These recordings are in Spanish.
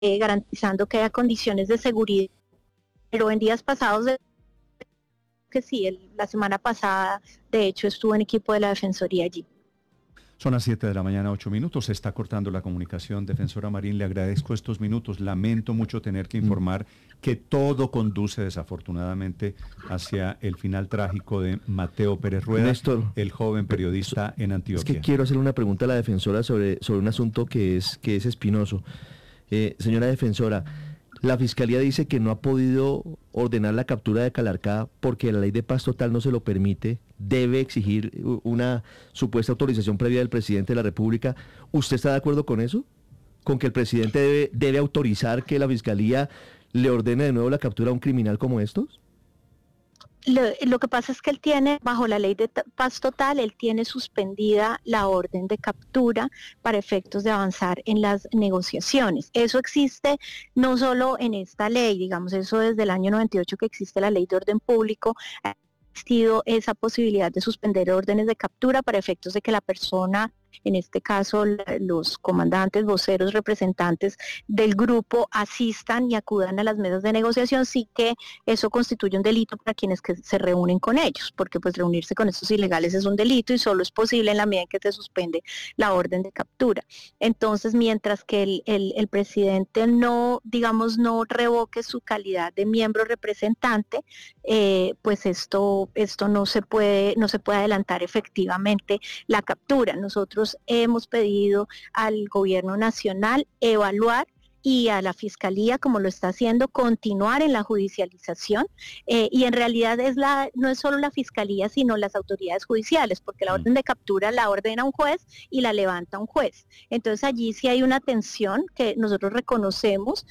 garantizando que haya condiciones de seguridad. Pero en días pasados, que sí, la semana pasada, de hecho, estuvo en equipo de la Defensoría allí. Son las 7 de la mañana, 8 minutos. Se está cortando la comunicación. Defensora Marín, le agradezco estos minutos. Lamento mucho tener que informar que todo conduce desafortunadamente hacia el final trágico de Mateo Pérez Rueda, Néstor, el joven periodista en Antioquia. Es que quiero hacer una pregunta a la defensora sobre un asunto que es espinoso. Señora defensora, la Fiscalía dice que no ha podido ordenar la captura de Calarcá porque la ley de paz total no se lo permite, debe exigir una supuesta autorización previa del presidente de la República. ¿Usted está de acuerdo con eso? ¿Con que el presidente debe autorizar que la Fiscalía le ordene de nuevo la captura a un criminal como estos? Lo que pasa es que él tiene, bajo la ley de paz total, él tiene suspendida la orden de captura para efectos de avanzar en las negociaciones. Eso existe no solo en esta ley, digamos, eso desde el año 98 que existe la ley de orden público, ha existido esa posibilidad de suspender órdenes de captura para efectos de que la persona, en este caso los comandantes, voceros, representantes del grupo asistan y acudan a las mesas de negociación, sí que eso constituye un delito para quienes que se reúnen con ellos, porque pues reunirse con estos ilegales es un delito y solo es posible en la medida en que se suspende la orden de captura. Entonces, mientras que el presidente no, digamos, no revoque su calidad de miembro representante, pues esto no se puede adelantar efectivamente la captura. Nosotros hemos pedido al gobierno nacional evaluar y a la Fiscalía, como lo está haciendo, continuar en la judicialización, y en realidad no es solo la Fiscalía, sino las autoridades judiciales, porque la orden de captura la ordena un juez y la levanta un juez. Entonces allí sí hay una tensión que nosotros reconocemos,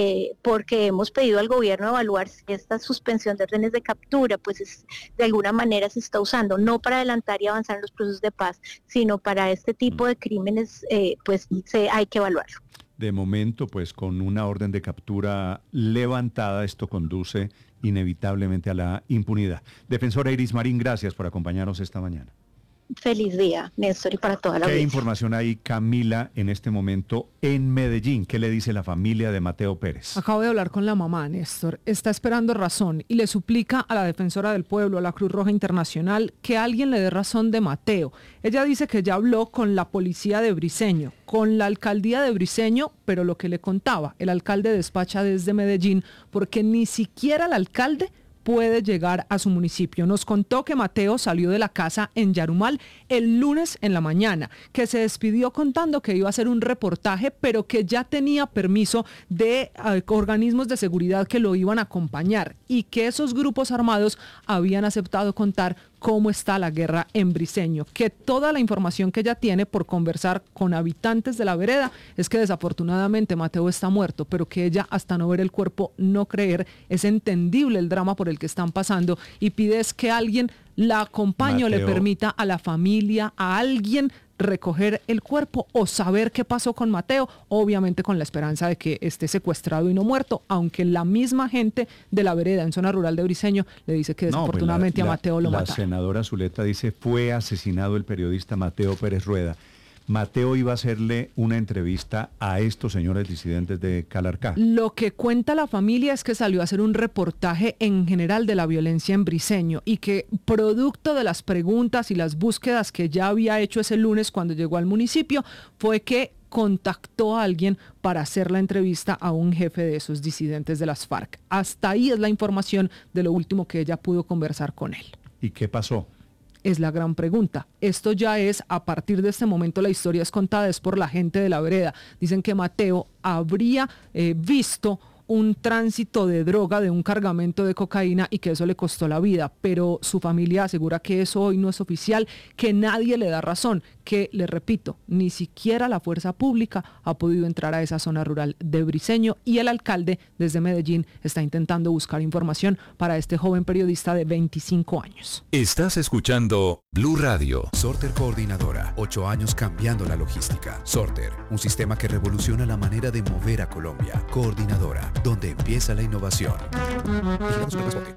porque hemos pedido al gobierno evaluar si esta suspensión de órdenes de captura, pues de alguna manera se está usando, no para adelantar y avanzar en los procesos de paz, sino para este tipo de crímenes, pues hay que evaluarlo. De momento, pues con una orden de captura levantada, esto conduce inevitablemente a la impunidad. Defensora Iris Marín, gracias por acompañarnos esta mañana. Feliz día, Néstor, y para toda la audiencia. ¿Qué información hay, Camila, en este momento en Medellín? ¿Qué le dice la familia de Mateo Pérez? Acabo de hablar con la mamá, Néstor. Está esperando razón y le suplica a la Defensora del Pueblo, a la Cruz Roja Internacional, que alguien le dé razón de Mateo. Ella dice que ya habló con la policía de Briceño, con la alcaldía de Briceño, pero lo que le contaba, el alcalde despacha desde Medellín, porque ni siquiera el alcalde puede llegar a su municipio. Nos contó que Mateo salió de la casa en Yarumal el lunes en la mañana, que se despidió contando que iba a hacer un reportaje, pero que ya tenía permiso de organismos de seguridad que lo iban a acompañar y que esos grupos armados habían aceptado contar cómo está la guerra en Briceño, que toda la información que ella tiene por conversar con habitantes de la vereda es que desafortunadamente Mateo está muerto, pero que ella hasta no ver el cuerpo, no creer. Es entendible el drama por el que están pasando y pide es que alguien la acompañe o le permita a la familia, a alguien recoger el cuerpo o saber qué pasó con Mateo, obviamente con la esperanza de que esté secuestrado y no muerto, aunque la misma gente de la vereda en zona rural de Briceño le dice que desafortunadamente a Mateo lo mataron. La senadora Zuleta dice, fue asesinado el periodista Mateo Pérez Rueda. Mateo iba a hacerle una entrevista a estos señores disidentes de Calarcá. Lo que cuenta la familia es que salió a hacer un reportaje en general de la violencia en Briceño y que producto de las preguntas y las búsquedas que ya había hecho ese lunes cuando llegó al municipio fue que contactó a alguien para hacer la entrevista a un jefe de esos disidentes de las FARC. Hasta ahí es la información de lo último que ella pudo conversar con él. ¿Y qué pasó? Es la gran pregunta. Esto ya es, a partir de este momento la historia es contada, es por la gente de la vereda. Dicen que Mateo habría visto un tránsito de droga, de un cargamento de cocaína y que eso le costó la vida, pero su familia asegura que eso hoy no es oficial, que nadie le da razón, que, le repito, ni siquiera la fuerza pública ha podido entrar a esa zona rural de Briceño y el alcalde desde Medellín está intentando buscar información para este joven periodista de 25 años. Estás escuchando Blue Radio. Sorter Coordinadora, 8 años cambiando la logística. Sorter, un sistema que revoluciona la manera de mover a Colombia. Coordinadora, donde empieza la innovación. Vigilamos el transporte.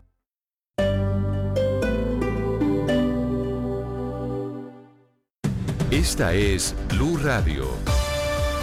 Esta es Blue Radio.